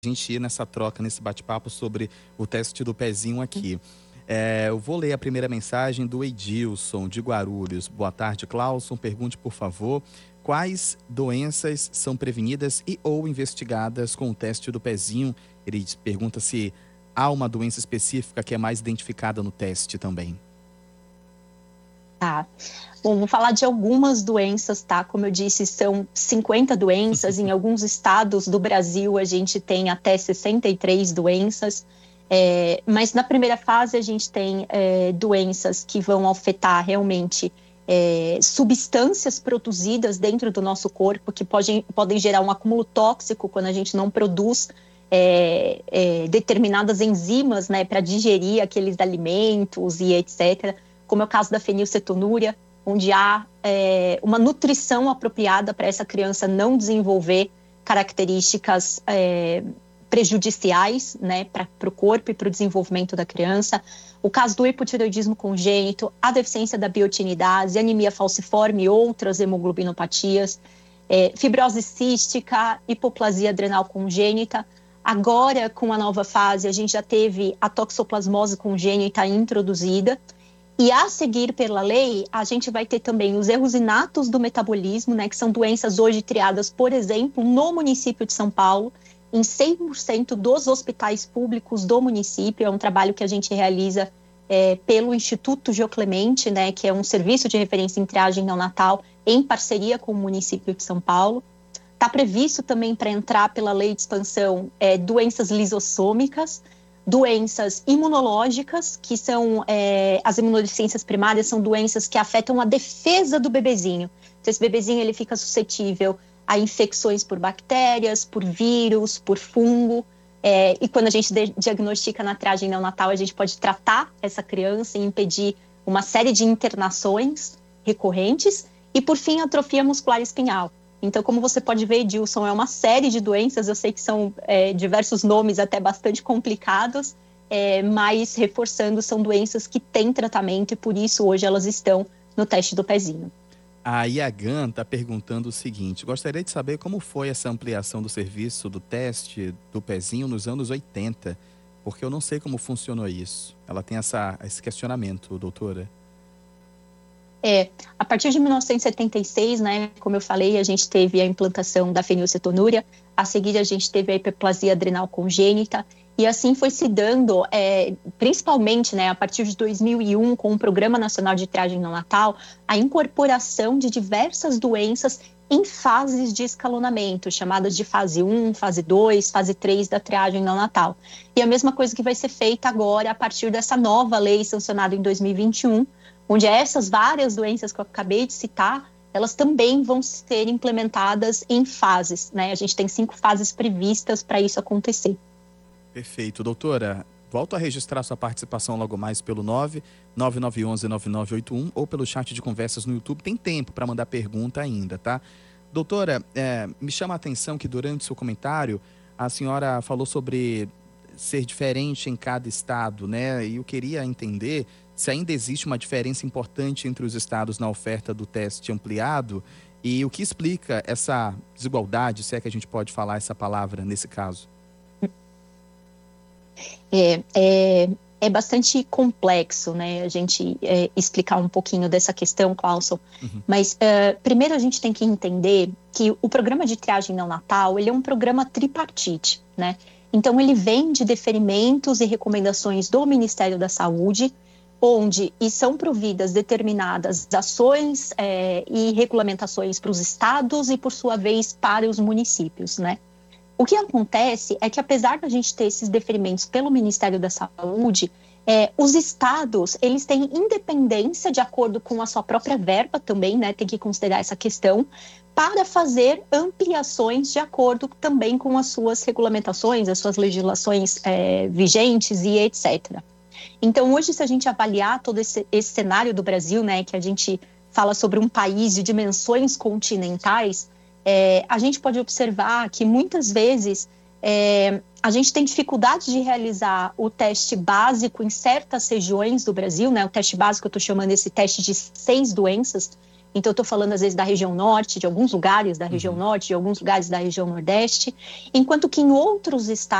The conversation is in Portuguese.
gente ir nessa troca, nesse bate-papo sobre o teste do pezinho aqui. Eu vou ler a primeira mensagem do Edilson, de Guarulhos. Boa tarde, Clauson. Pergunte, por favor, quais doenças são prevenidas e ou investigadas com o teste do pezinho? Ele pergunta se há uma doença específica que é mais identificada no teste também. Tá. Bom, vou falar de algumas doenças, tá? Como eu disse, são 50 doenças. Em alguns estados do Brasil, a gente tem até 63 doenças. Mas na primeira fase, a gente tem doenças que vão afetar realmente substâncias produzidas dentro do nosso corpo, que podem gerar um acúmulo tóxico quando a gente não produz determinadas enzimas, né, para digerir aqueles alimentos e etc., como é o caso da fenilcetonúria, onde há uma nutrição apropriada para essa criança não desenvolver características prejudiciais, né, para o corpo e para o desenvolvimento da criança. O caso do hipotireoidismo congênito, a deficiência da biotinidase, anemia falciforme e outras hemoglobinopatias, fibrose cística, hipoplasia adrenal congênita. Agora, com a nova fase, a gente já teve a toxoplasmose congênita introduzida. E a seguir pela lei, a gente vai ter também os erros inatos do metabolismo, né, que são doenças hoje triadas, por exemplo, no município de São Paulo, em 100% dos hospitais públicos do município. É um trabalho que a gente realiza pelo Instituto Geoclemente, né, que é um serviço de referência em triagem neonatal, em parceria com o município de São Paulo. Está previsto também para entrar pela lei de expansão doenças lisossômicas, doenças imunológicas, que são as imunodeficiências primárias, são doenças que afetam a defesa do bebezinho. Então, esse bebezinho ele fica suscetível a infecções por bactérias, por vírus, por fungo. E quando a gente diagnostica na triagem neonatal, a gente pode tratar essa criança e impedir uma série de internações recorrentes. E, por fim, a atrofia muscular espinhal. Então, como você pode ver, Edilson, é uma série de doenças, eu sei que são diversos nomes até bastante complicados, mas reforçando, são doenças que têm tratamento e por isso hoje elas estão no teste do pezinho. A Iagan está perguntando o seguinte: gostaria de saber como foi essa ampliação do serviço do teste do pezinho nos anos 80, porque eu não sei como funcionou isso. Ela tem esse questionamento, doutora. A partir de 1976, né, como eu falei, a gente teve a implantação da fenilcetonúria, a seguir a gente teve a hiperplasia adrenal congênita, e assim foi se dando, principalmente, né, a partir de 2001, com o Programa Nacional de Triagem Neonatal, a incorporação de diversas doenças em fases de escalonamento, chamadas de fase 1, fase 2, fase 3 da triagem neonatal. E a mesma coisa que vai ser feita agora a partir dessa nova lei sancionada em 2021, onde essas várias doenças que eu acabei de citar, elas também vão ser implementadas em fases, né? A gente tem 5 fases previstas para isso acontecer. Perfeito. Doutora, volto a registrar sua participação logo mais pelo 99911-9981 ou pelo chat de conversas no YouTube. Tem tempo para mandar pergunta ainda, tá? Doutora, me chama a atenção que durante seu comentário a senhora falou sobre ser diferente em cada estado, né? E eu queria entender se ainda existe uma diferença importante entre os estados na oferta do teste ampliado e o que explica essa desigualdade, se é que a gente pode falar essa palavra nesse caso. É bastante complexo, né, a gente explicar um pouquinho dessa questão, Clauson. Mas primeiro a gente tem que entender que o programa de triagem neonatal, ele é um programa tripartite, né? Então ele vem de deferimentos e recomendações do Ministério da Saúde, onde são providas determinadas ações e regulamentações para os estados e, por sua vez, para os municípios, né? O que acontece é que, apesar da gente ter esses deferimentos pelo Ministério da Saúde, os estados, eles têm independência de acordo com a sua própria verba também, né? Tem que considerar essa questão, para fazer ampliações de acordo também com as suas regulamentações, as suas legislações vigentes e etc. Então, hoje, se a gente avaliar todo esse cenário do Brasil, né, que a gente fala sobre um país de dimensões continentais, a gente pode observar que muitas vezes a gente tem dificuldade de realizar o teste básico em certas regiões do Brasil, né? O teste básico, eu estou chamando esse teste de 6 doenças, Então, eu estou falando, às vezes, da região norte, de alguns lugares da região norte, de alguns lugares da região nordeste, enquanto que em outros estados